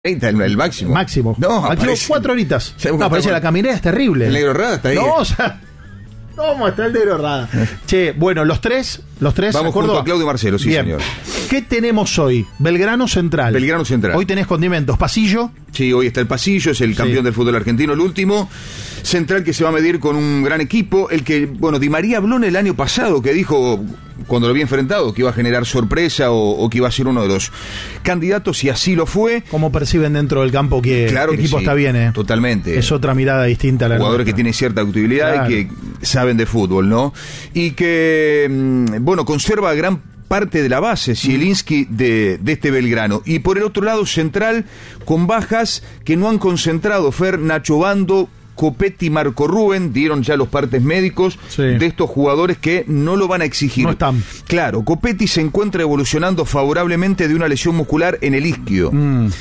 El máximo. Máximo. No, máximo 4 horitas. No, parece la caminera es terrible. El negro Rada está ahí. No, o sea, ¿cómo está el negro Rada? Che, bueno, los tres. Vamos junto a Claudio Marcelo, sí, bien. señor. ¿Qué tenemos hoy? Belgrano Central. Belgrano Central. Hoy tenés condimentos. Pasillo. Sí, hoy está el Pasillo, es el campeón del fútbol argentino, el último. Central que se va a medir con un gran equipo. El que, bueno, Di María habló el año pasado, que dijo, cuando lo había enfrentado, que iba a generar sorpresa o que iba a ser uno de los candidatos, y así lo fue. ¿Cómo perciben dentro del campo que claro el equipo sí, está bien? Totalmente. Es otra mirada distinta a la jugadores nuestra. que tienen cierta utilidad, claro, y que saben de fútbol, ¿no? Y que, bueno, conserva gran parte de la base, Zielinski, de este Belgrano. Y por el otro lado, Central, con bajas que no han concentrado, Nacho Bando, Copetti, Marco Rubén, dieron ya los partes médicos de estos jugadores que no lo van a exigir. No están. Claro, Copetti se encuentra evolucionando favorablemente de una lesión muscular en el isquio.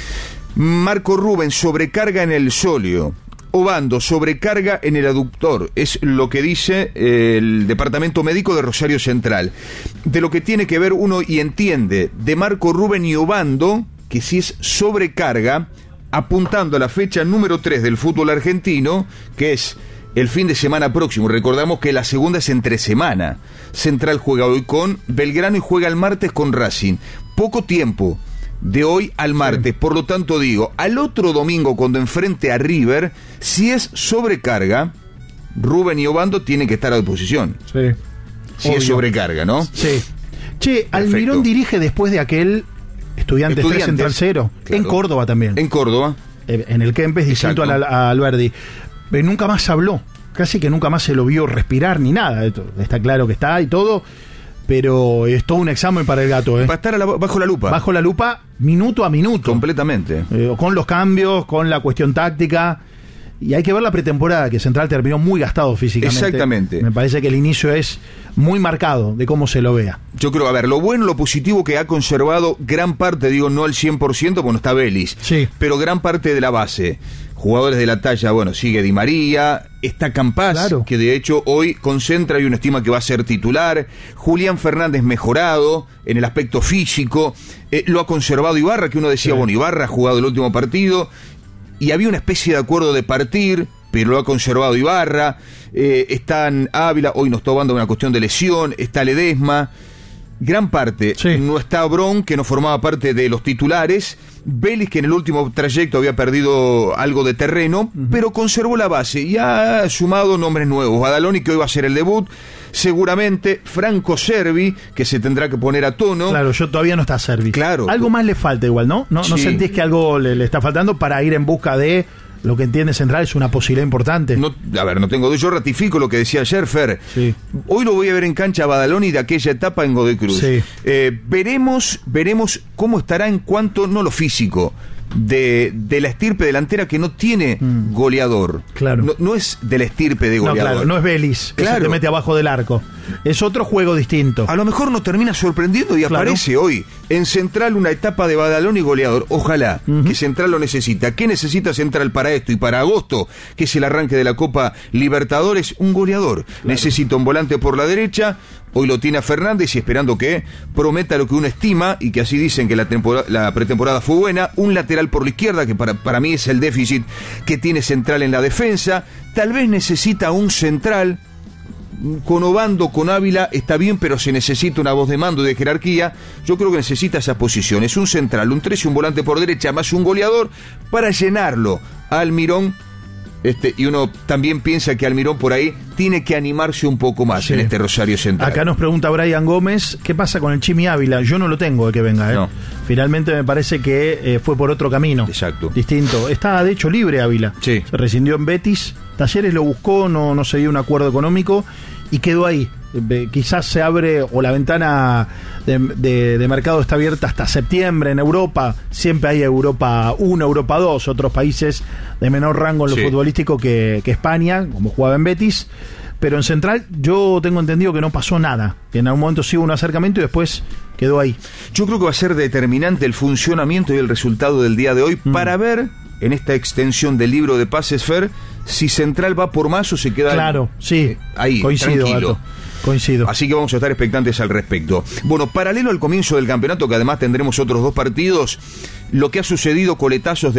Marco Rubén, sobrecarga en el sóleo. Obando, sobrecarga en el aductor, es lo que dice el departamento médico de Rosario Central. De lo que tiene que ver uno y entiende de Marco Rubén y Obando, que si es sobrecarga, apuntando a la fecha número 3 del fútbol argentino, que es el fin de semana próximo. Recordamos que la segunda es entre semana. Central juega hoy con Belgrano y juega el martes con Racing. Poco tiempo de hoy al martes, por lo tanto digo, al otro domingo cuando enfrente a River, si es sobrecarga, Rubén y Obando tienen que estar a disposición. Sí. Si es sobrecarga, ¿no? Sí. Che, Almirón dirige después de aquel Estudiantes 3 Central 0, claro, en Córdoba también. En Córdoba. En el Kempes, distinto a Alberdi. Nunca más habló, casi que nunca más se lo vio respirar ni nada. Está claro que está y todo, pero es todo un examen para el gato. Va a estar bajo la lupa. Bajo la lupa, minuto a minuto. Completamente. Con los cambios, con la cuestión táctica. Y hay que ver la pretemporada, que Central terminó muy gastado físicamente. Exactamente. Me parece que el inicio es muy marcado de cómo se lo vea. Yo creo, a ver, lo bueno, lo positivo que ha conservado gran parte, digo, no al 100%, bueno, está Vélez. Sí. Pero gran parte de la base. Jugadores de la talla, bueno, sigue Di María, está Campás, claro, que de hecho hoy concentra y uno estima que va a ser titular. Julián Fernández mejorado en el aspecto físico. Lo ha conservado Ibarra, que uno decía, bueno, Ibarra ha jugado el último partido. Y había una especie de acuerdo de partir, pero lo ha conservado Ibarra. Están Ávila, hoy no está dando una cuestión de lesión. Está Ledesma. Gran parte. No está Bron, que no formaba parte de los titulares. Vélez, que en el último trayecto había perdido algo de terreno, pero conservó la base y ha sumado nombres nuevos. Badaloni, que hoy va a ser el debut. Seguramente Franco Servi, que se tendrá que poner a tono. Claro, todavía no está Servi. Claro. Algo más le falta igual, ¿no? ¿No sentís que algo le está faltando para ir en busca de lo que entiende Central es una posibilidad importante? No, a ver, no tengo duda. Yo ratifico lo que decía ayer, Fer. Sí. Hoy lo voy a ver en cancha a Badaloni de aquella etapa en Godoy Cruz. Sí. Veremos cómo estará en cuanto, no lo físico, de la estirpe delantera que no tiene goleador. Claro. No es de la estirpe de goleador. No, claro, no es Vélez, que se te mete abajo del arco. Es otro juego distinto. A lo mejor nos termina sorprendiendo y aparece hoy en Central una etapa de Badaloni goleador. Ojalá que Central lo necesita. ¿Qué necesita Central para esto? Y para agosto, que es el arranque de la Copa Libertadores, un goleador. Claro. Necesita un volante por la derecha. Hoy lo tiene a Fernández y esperando que prometa lo que uno estima, y que así dicen que la pretemporada fue buena. Un lateral por la izquierda, que para mí es el déficit que tiene Central en la defensa. Tal vez necesita un central. Con Obando, con Ávila está bien, pero se necesita una voz de mando y de jerarquía. Yo creo que necesita esas posiciones, un central, un 3 y un volante por derecha, más un goleador para llenarlo a Almirón. Y uno también piensa que Almirón por ahí tiene que animarse un poco más en este Rosario Central. Acá nos pregunta Brian Gómez, ¿qué pasa con el Chimi Ávila? Yo no lo tengo de que venga, No. Finalmente me parece que fue por otro camino. Exacto. Distinto. Está de hecho libre Ávila. Sí. Se rescindió en Betis. Talleres lo buscó, no se dio un acuerdo económico y quedó ahí. Quizás se abre, o la ventana de mercado está abierta hasta septiembre en Europa. Siempre hay Europa 1, Europa 2, otros países de menor rango en lo futbolístico que España, como jugaba en Betis. Pero en Central yo tengo entendido que no pasó nada, que en algún momento sí hubo un acercamiento y después quedó ahí. Yo creo que va a ser determinante el funcionamiento y el resultado del día de hoy para ver, en esta extensión del libro de pases, Fer, si Central va por más o se queda ahí, coincido, tranquilo. Gato, coincido. Así que vamos a estar expectantes al respecto. Bueno, paralelo al comienzo del campeonato, que además tendremos otros 2 partidos, lo que ha sucedido, coletazos